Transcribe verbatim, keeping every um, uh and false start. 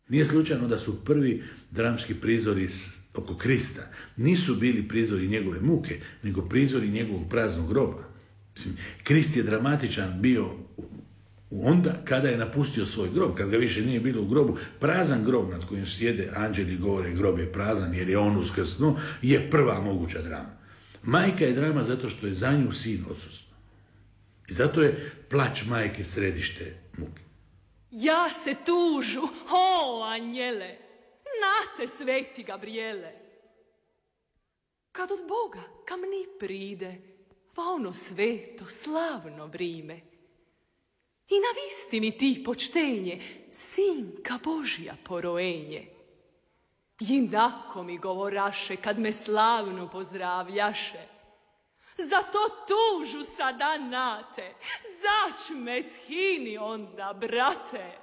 Nije slučajno da su prvi dramski prizori oko Krista nisu bili prizori njegove muke, nego prizori njegovog praznog groba. Mislim, Krist je dramatičan bio onda kada je napustio svoj grob, kad ga više nije bilo u grobu. Prazan grob nad kojim sjede anđeli govore grob je prazan jer je on uskrsnuo, je prva moguća drama. Majka je drama zato što je za nju sin odsustvo. I zato je plać majke središte muke. Ja se tužu, o anjele, nate sveti Gabriele. Kad od Boga kam ni pride, va ono sveto, slavno vrime. I navisti mi ti počtenje, sinka Božja porojenje. Jinako mi govoraše, kad me slavno pozdravljaše. Zato tužu sada nate, zač me schini onda, brate.